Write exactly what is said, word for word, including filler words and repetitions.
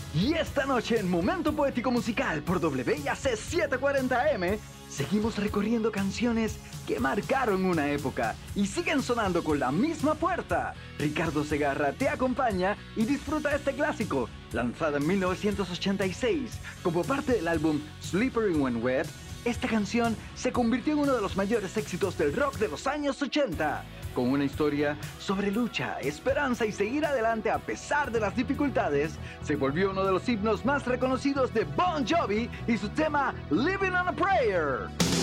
Y esta noche en Momento Poético Musical por W I A C setecientos cuarenta A M seguimos recorriendo canciones que marcaron una época y siguen sonando con la misma fuerza. Ricardo Segarra te acompaña y disfruta este clásico, lanzado en mil novecientos ochenta y seis como parte del álbum Slippery When Wet. Esta canción se convirtió en uno de los mayores éxitos del rock de los años ochenta, con una historia sobre lucha, esperanza y seguir adelante a pesar de las dificultades. Se volvió uno de los himnos más reconocidos de Bon Jovi y su tema Living on a Prayer.